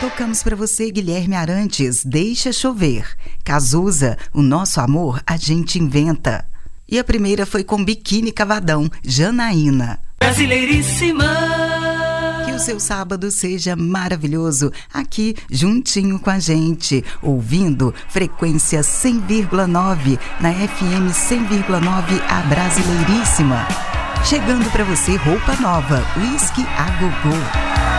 Tocamos para você Guilherme Arantes, Deixa Chover. Cazuza, O Nosso Amor a Gente Inventa. E a primeira foi com Biquíni Cavadão, Janaína. Brasileiríssima. Que o seu sábado seja maravilhoso, aqui juntinho com a gente, ouvindo frequência 100,9 na FM 100,9 a Brasileiríssima. Chegando para você roupa nova, Whisky a Gogô.